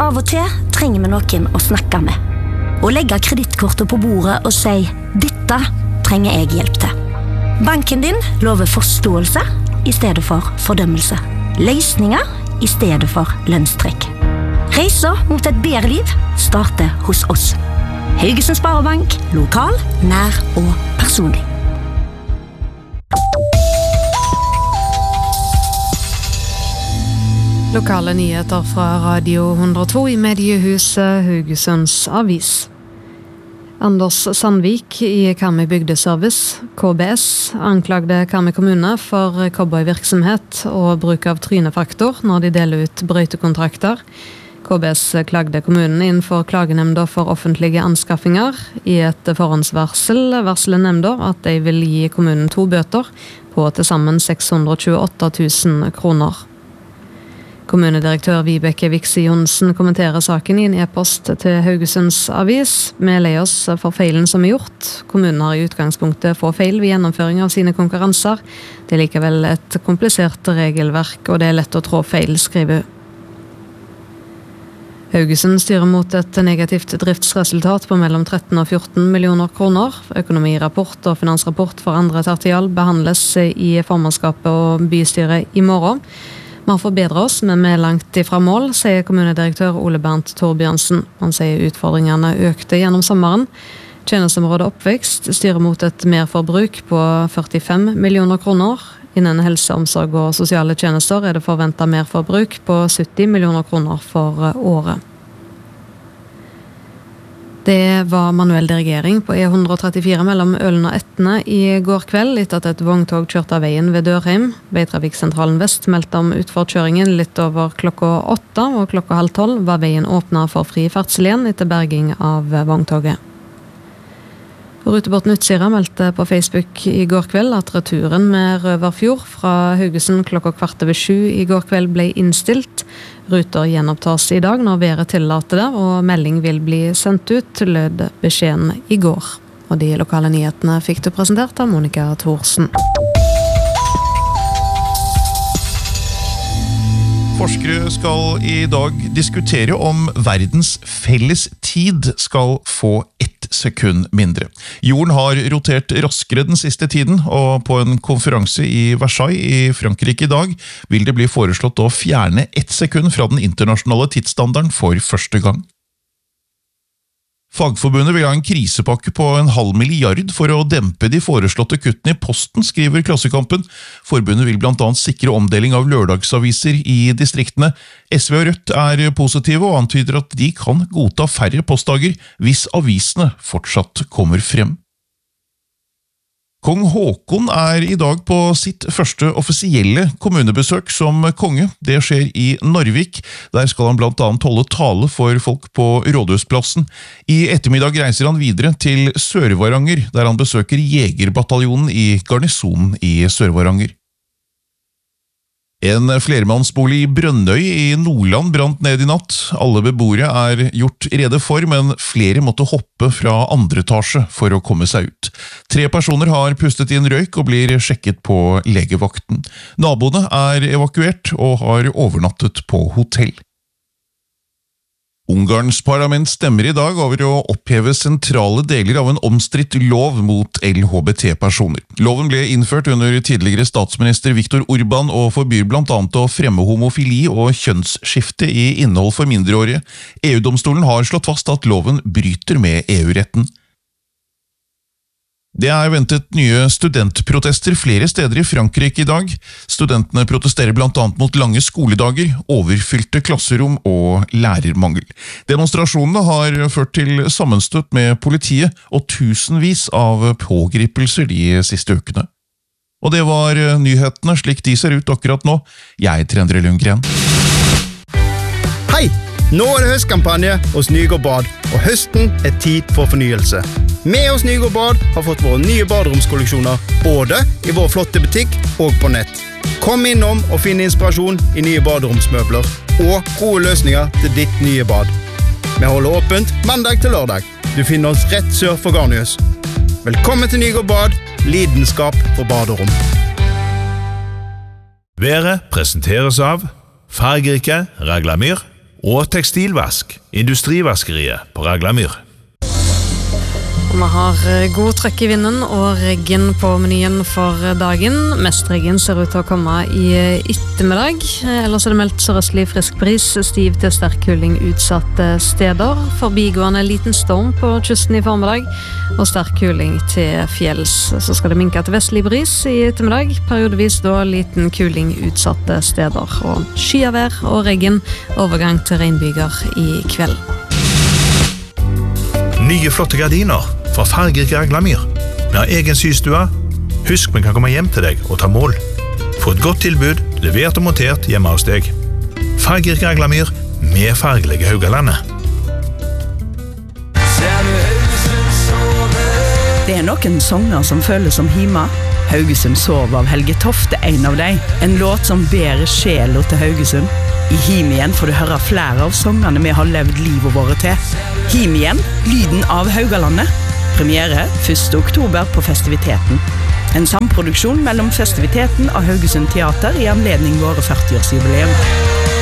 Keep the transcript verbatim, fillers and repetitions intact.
Av og til trenger vi noen å snakke med. Og legge kredittkortet på bordet og si, dette trenger jeg hjelp til. Banken din lover forståelse i stedet for fordømmelse. Løsninger i stedet for lønnstrekk. Reiser mot et bedre liv starter hos oss. Haugesund Sparebank, lokal, nær og personlig. Lokale nyheter fra Radio hundre og to i mediehuset Haugesunds Avis. Anders Sandvik i Karmøy Bygdeservice, K B S, anklagde Karmøy kommune for cowboyvirksomhet og bruk av trynefaktor når de deler ut brøytekontrakter. K B S klagde kommunen inn for klagenemnda for offentlige anskaffinger. I et forhåndsvarsel varsler nemnda at de vil gi kommunen to bøter på til sammen seks hundre og tjueåtte tusen kroner. Kommunedirektør Vibeke Viksi Jonsen kommenterer saken i en e-post til Haugesunds Avis. Vi leier oss for feilen som er gjort. Kommunen har i utgangspunktet få feil ved gjennomføring av sine konkurranser. Det er likevel et komplisert regelverk, og det er lett å trå feil, skriver hun. Haugesund styrer mot et negativt driftsresultat på mellom tretten og fjorten millioner kroner. Økonomirapport og finansrapport for andre tertial behandles i formannskapet og bystyret i morgen. Man forbedrer oss, men vi er langt ifra mål, sier kommunedirektør Ole Bernt Torbjørnsen. Han sier utfordringene økte gjennom sommeren. Tjenestområdet oppvekst styrer mot et merforbruk på førtifem millioner kroner. Innen helse, omsorg og sosiale tjenester er det forventet merforbruk på sytti millioner kroner for året. Det var manuell dirigering på E ett hundre trettifire mellom Ølen og Etne i går kveld, etter at et vogntog kjørte av veien ved Dørheim. Veitrafikksentralen Vest meldte om utforkjøringen litt over klokka åtte, og klokka halv tolv var veien åpnet for fri ferdsel igjen etter berging av vogntoget. Rutebåten Utsira meldte på Facebook i går kveld at returen med Røverfjord fra Haugesund klokka kvart over sju i går kveld ble innstilt. Ruter gjenopptas i dag når været tillater det, og melding vil bli sendt ut, lød beskjeden i går. Og de lokale nyhetene fikk du presentert av Monica Thorsen. Forskere skal i dag diskutere om verdens felles tid skal få ett sekund mindre. Jorden har rotert raskere den siste tiden, og på en konferanse i Versailles i Frankrike i dag vil det bli foreslått å fjerne ett sekund fra den internasjonale tidsstandarden for første gang. Fagforbundet vil ha en krisepakke på en halv milliard for å dempe de foreslåtte kuttene i posten, skriver Klassekampen. Forbundet vil blant annet sikre omdeling av lørdagsaviser i distriktene. S V og Rødt er positive og antyder at de kan godta færre postdager hvis avisene fortsatt kommer frem. Kong Håkon er i dag på sitt første offisielle kommunebesøk som konge. Det skjer i Narvik. Der skal han blant annet holde tale for folk på Rådhusplassen. I ettermiddag reiser han videre til Sør-Varanger, der han besøker Jegerbataljonen i garnisonen i Sør-Varanger. En flermannsbolig i Brønnøy i Nordland brant ned i natt. Alle beboere er gjort rede for, men flere måtte hoppe fra andre etasje for å komme seg ut. Tre personer har pustet inn røyk og blir sjekket på legevakten. Naboene er evakuert og har overnattet på hotell. Ungarns parlament stemmer i dag over å oppheve sentrale deler av en omstridt lov mot L H B T-personer. Loven ble innført under tidligere statsminister Viktor Orbán og forbyr blant annet å fremme homofili og kjønnsskifte i innhold for mindreårige. E U-domstolen har slått fast at loven bryter med E U-retten. Det er ventet nye studentprotester flere steder i Frankrike i dag. Studentene protesterer blant annet mot lange skoledager, overfylte klasserom og lærermangel. Demonstrasjonene har ført til sammenstøt med politiet og tusenvis av pågripelser de siste ukene. Og det var nyhetene slik de ser ut akkurat nå. Jeg er Endre Lundgren. Hei! Nå er det høstkampanje hos Nygård Bad, og høsten er tid for fornyelse. Vi hos Nygård Bad har fått våre nye baderomskolleksjoner, både i vår flotte butikk og på nett. Kom innom og finn inspirasjon i nye baderomsmøbler, og gode løsninger til ditt nye bad. Vi holder åpent mandag til lørdag. Du finner oss rett sør for Garnius. Velkommen til Nygård Bad, lidenskap for baderom. Været presenteres av fargerike Raglamyr, og tekstilvask, industrivaskeriet på Raglamyr. Vi har god trøkk i vinden og regn på menyen for dagen. Mest regn ser ut til å komme i ettermiddag. Ellers er det meldt sørøstlig frisk bris, stiv til sterk kuling utsatte steder. Forbigående liten storm på kysten i formiddag, og sterk kuling til fjells. Så skal det minke til vestlig bris i ettermiddag. Periodevis da liten kuling utsatte steder. Og skyavær og regn, overgang til regnbyger i kveld. Nye flotte gardiner fra fargerik Raglamyr. Vi har egen systue. Husk, vi kan komme hjem til deg og ta mål. Få et godt tilbud, levert og montert hjemme hos deg. Fargerik Raglamyr med fargelige Haugalandet. Det er noen sanger som føles som hima. Haugesund sov av Helge Tofte, en av deg. En låt som bærer sjela til Haugesund. I Him igjen får du høre flere av sangene vi har levd livet våre til. Him igjen, lyden av Haugalandet. Premiere første oktober på Festiviteten. En samproduksjon mellom Festiviteten og Haugesund Teater i anledning våre førti-årsjubileum.